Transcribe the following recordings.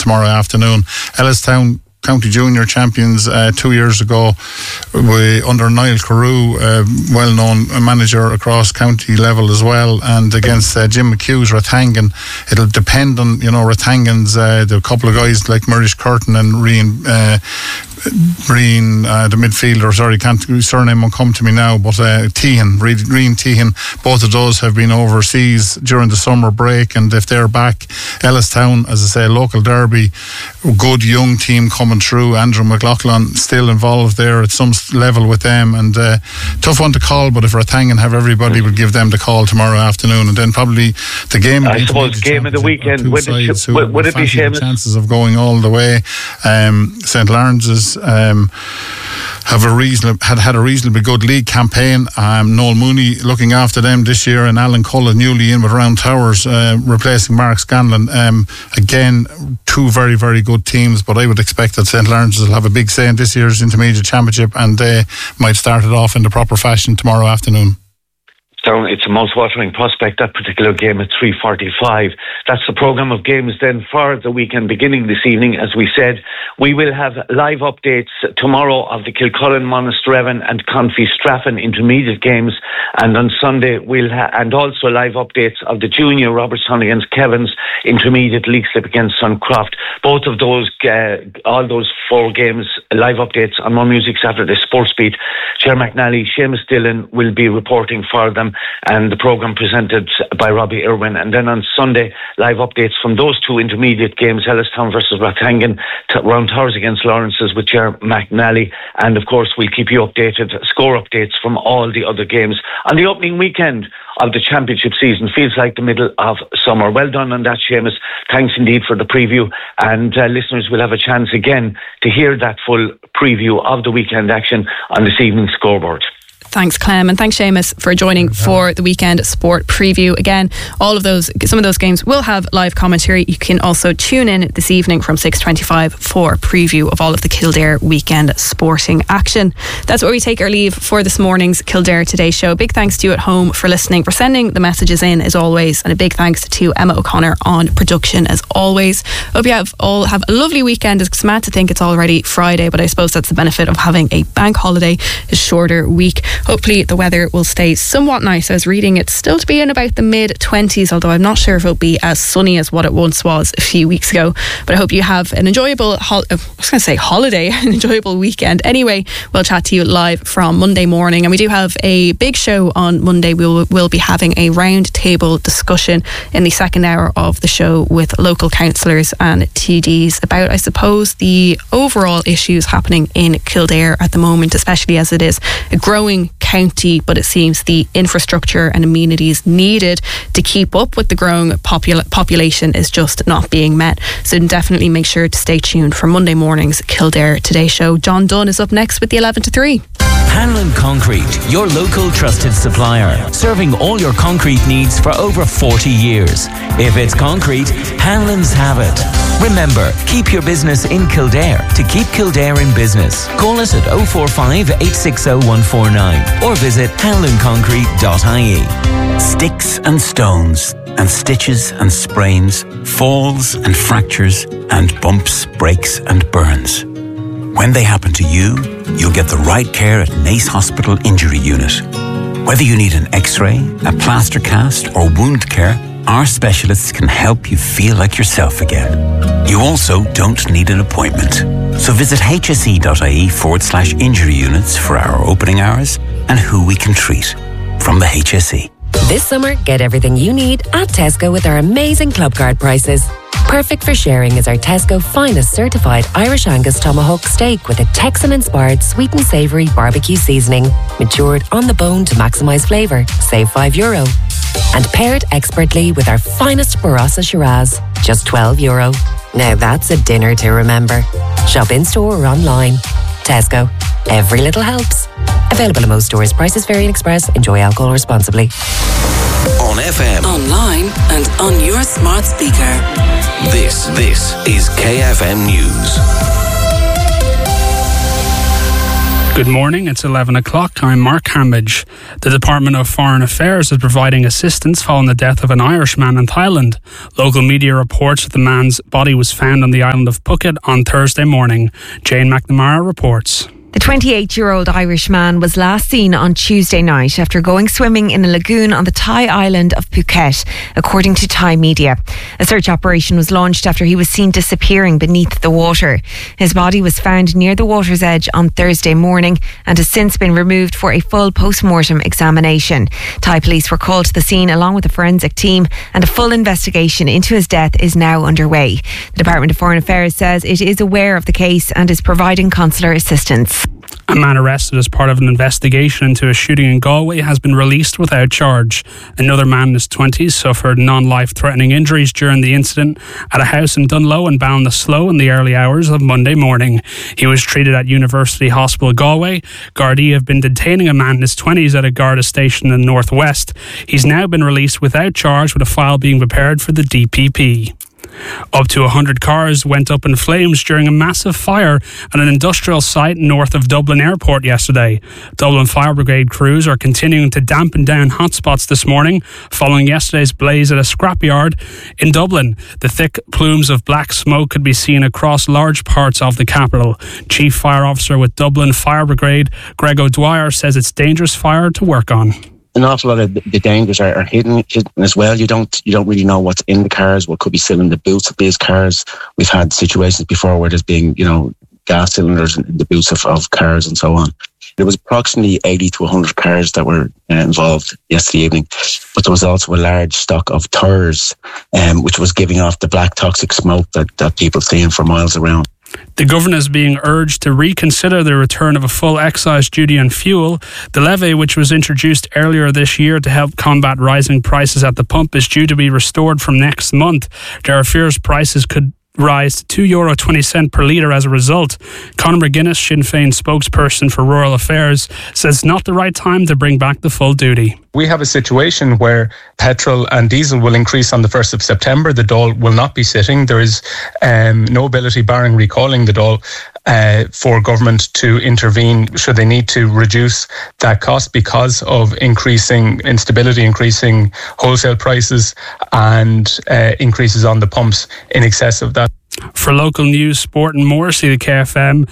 tomorrow afternoon. Ellistown County Junior champions 2 years ago, under Niall Carew, well-known manager across county level as well, and against Jim McHugh's Rathangan. It'll depend on, Rathangan's, the couple of guys like Murish Curtin and Breen, the midfielder, surname won't come to me now, but Tehan, Reen Tehan, both of those have been overseas during the summer break, and if they're back, Ellistown, as I say, local derby, good young team coming through. Andrew McLaughlin still involved there at some level with them, and tough one to call, but if Rathangan have everybody, we'll give them the call tomorrow afternoon, and then probably the game, I suppose, game of the weekend, would it be Seamus? Chances of going all the way. St. Lawrence's had a reasonably good league campaign. Noel Mooney looking after them this year, and Alan Cullen newly in with Round Towers, replacing Mark Scanlon. Again, two very, very good teams, but I would expect that St. Lawrence's will have a big say in this year's Intermediate Championship, and they might start it off in the proper fashion tomorrow afternoon. It's a mouth-watering prospect, that particular game at 3:45. That's the programme of games then for the weekend beginning this evening. As we said, we will have live updates tomorrow of the Kilcullen, Monasterevin and Confey Straffan intermediate games, and on Sunday we'll and also live updates of the junior Robertstown against Kevin's intermediate league slip against Suncroft. Both of those, all those four games, live updates on More Music Saturday Sports Beat. Ger McNally, Seamus Dillon will be reporting for them, and the programme presented by Robbie Irwin. And then on Sunday, live updates from those two intermediate games, Ellistown versus Rathangan, Round Towers against Lawrence's with Ger McNally, and of course we'll keep you updated, score updates from all the other games on the opening weekend of the championship season. Feels like the middle of summer. Well done on that, Seamus. Thanks indeed for the preview, and listeners will have a chance again to hear that full preview of the weekend action on this evening's scoreboard. Thanks, Clem, and thanks, Seamus, for joining for the weekend sport preview. Again, some of those games will have live commentary. You can also tune in this evening from 6:25 for a preview of all of the Kildare weekend sporting action. That's where we take our leave for this morning's Kildare Today show. Big thanks to you at home for listening, for sending the messages in as always, and a big thanks to Emma O'Connor on production as always. Hope you all have a lovely weekend. It's mad to think it's already Friday, but I suppose that's the benefit of having a bank holiday, a shorter week. Hopefully the weather will stay somewhat nice. I was reading it's still to be in about the mid-20s, although I'm not sure if it'll be as sunny as what it once was a few weeks ago. But I hope you have an enjoyable holiday, an enjoyable weekend. Anyway, we'll chat to you live from Monday morning, and we do have a big show on Monday. We'll be having a round table discussion in the second hour of the show with local councillors and TDs about, I suppose, the overall issues happening in Kildare at the moment, especially as it is a growing county, but it seems the infrastructure and amenities needed to keep up with the growing population is just not being met. So definitely make sure to stay tuned for Monday morning's Kildare Today show. John Dunn is up next with the 11 to 3. Hanlon Concrete, your local trusted supplier, serving all your concrete needs for over 40 years. If it's concrete, Hanlon's have it. Remember, keep your business in Kildare to keep Kildare in business. Call us at 045 860 149 or visit hanlonconcrete.ie. Sticks and stones and stitches and sprains, falls and fractures and bumps, breaks and burns. When they happen to you, you'll get the right care at Nace Hospital Injury Unit. Whether you need an X-ray, a plaster cast or wound care, our specialists can help you feel like yourself again. You also don't need an appointment. So visit hse.ie/injury units for our opening hours and who we can treat. From the HSE. This summer, get everything you need at Tesco with our amazing club card prices. Perfect for sharing is our Tesco finest certified Irish Angus tomahawk steak with a Texan-inspired sweet and savoury barbecue seasoning. Matured on the bone to maximise flavour. Save €5. And paired expertly with our finest Barossa Shiraz. Just €12. Now that's a dinner to remember. Shop in-store or online. Tesco. Every little helps. Available in most stores. Prices vary in Express. Enjoy alcohol responsibly. On FM, online and on your smart speaker. This is KFM News. Good morning, it's 11 o'clock. I'm Mark Hambidge. The Department of Foreign Affairs is providing assistance following the death of an Irishman in Thailand. Local media reports that the man's body was found on the island of Phuket on Thursday morning. Jane McNamara reports. The 28-year-old Irishman was last seen on Tuesday night after going swimming in a lagoon on the Thai island of Phuket, according to Thai media. A search operation was launched after he was seen disappearing beneath the water. His body was found near the water's edge on Thursday morning and has since been removed for a full post-mortem examination. Thai police were called to the scene along with a forensic team, and a full investigation into his death is now underway. The Department of Foreign Affairs says it is aware of the case and is providing consular assistance. A man arrested as part of an investigation into a shooting in Galway has been released without charge. Another man in his 20s suffered non-life-threatening injuries during the incident at a house in Dunlow and Ballinasloe in the early hours of Monday morning. He was treated at University Hospital Galway. Gardaí have been detaining a man in his 20s at a Garda station in the northwest. He's now been released without charge, with a file being prepared for the DPP. Up to 100 cars went up in flames during a massive fire at an industrial site north of Dublin Airport yesterday. Dublin Fire Brigade crews are continuing to dampen down hotspots this morning following yesterday's blaze at a scrapyard in Dublin. The thick plumes of black smoke could be seen across large parts of the capital. Chief Fire Officer with Dublin Fire Brigade, Greg O'Dwyer, says it's dangerous fire to work on. An awful lot of the dangers are hidden as well. You don't really know what's in the cars, what could be still in the boots of these cars. We've had situations before where there's been, gas cylinders in the boots of cars and so on. There was approximately 80 to 100 cars that were involved yesterday evening, but there was also a large stock of TERS, which was giving off the black toxic smoke that people seeing for miles around. The government is being urged to reconsider the return of a full excise duty on fuel. The levy, which was introduced earlier this year to help combat rising prices at the pump, is due to be restored from next month. There are fears prices could rise to €2.20 per litre as a result. Conor McGuinness, Sinn Féin spokesperson for Rural Affairs, says it's not the right time to bring back the full duty. We have a situation where petrol and diesel will increase on the 1st of September. The Dáil will not be sitting. There is no ability, barring recalling the Dáil, for government to intervene should they need to reduce that cost because of increasing instability, increasing wholesale prices and increases on the pumps in excess of that. For local news, sport and more, see the KFM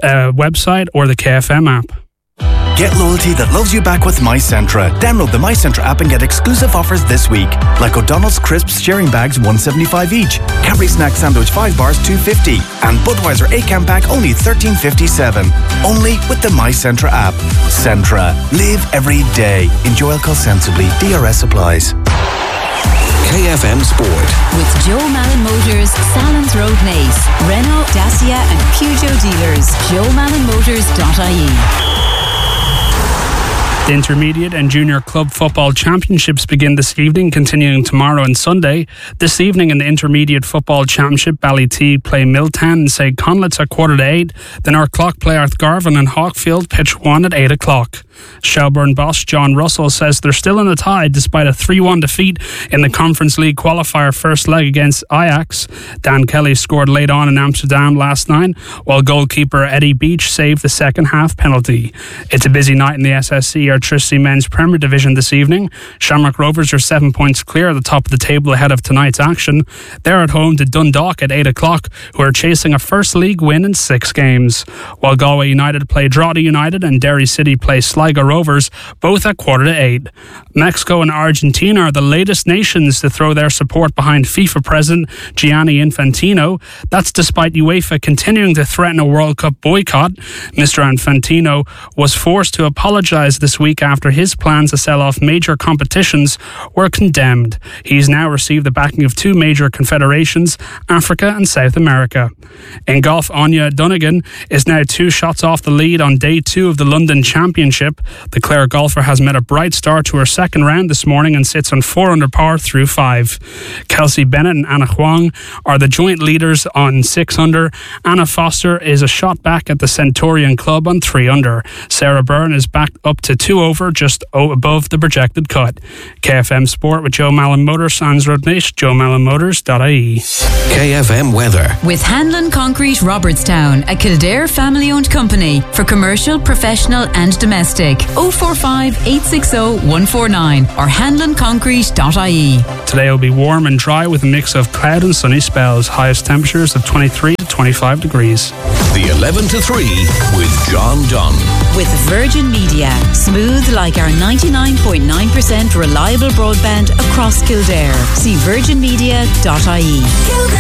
website or the KFM app. Get loyalty that loves you back with MyCentra. Download the MyCentra app and get exclusive offers this week. Like O'Donnell's Crisps sharing bags $1.75 each. Cadbury Snack Sandwich 5 bars $2.50. And Budweiser 8-can pack only $13.57. Only with the MyCentra app. Centra. Live every day. Enjoy alcohol sensibly. DRS applies. KFM Sport. With Joe Malin Motors, Salons Road Naas, Renault, Dacia and Peugeot dealers. JoeMalinMotors.ie. The Intermediate and Junior Club Football Championships begin this evening, continuing tomorrow and Sunday. This evening in the Intermediate Football Championship, Ballytee play Milltown and St. Conlitz at 7:45. Then our clock play Garvan and Hawkfield pitch 1 at 8 o'clock. Shelbourne boss John Russell says they're still in the tie despite a 3-1 defeat in the Conference League qualifier first leg against Ajax. Dan Kelly scored late on in Amsterdam last night, while goalkeeper Eddie Beach saved the second half penalty. It's a busy night in the SSE Airtricity Men's Premier Division this evening. Shamrock Rovers are 7 points clear at the top of the table ahead of tonight's action. They're at home to Dundalk at 8 o'clock, who are chasing a first league win in 6 games. While Galway United play Drogheda United and Derry City play Sligo Rovers, both at 7:45. Mexico and Argentina are the latest nations to throw their support behind FIFA President Gianni Infantino. That's despite UEFA continuing to threaten a World Cup boycott. Mr. Infantino was forced to apologise this week after his plans to sell off major competitions were condemned. He's now received the backing of 2 major confederations, Africa and South America. In golf, Anya Donegan is now 2 shots off the lead on day 2 of the London Championship. The Clare golfer has met a bright start to her second round this morning and sits on 4 under par through 5. Kelsey Bennett and Anna Huang are the joint leaders on 6 under. Anna Foster is a shot back at the Centurion Club on 3 under. Sarah Byrne is back up to 2 2 over, just above the projected cut. KFM Sport with Joe Mallon Motors, Sands Road Nace, joemallonmotors.ie. KFM weather. With Hanlon Concrete Robertstown, a Kildare family-owned company for commercial, professional and domestic. 045 860 149 or hanlonconcrete.ie. Today will be warm and dry with a mix of cloud and sunny spells. Highest temperatures of 23 to 25 degrees. The 11 to 3 with John Dunn. With Virgin Media, smooth like our 99.9% reliable broadband across Kildare. See virginmedia.ie.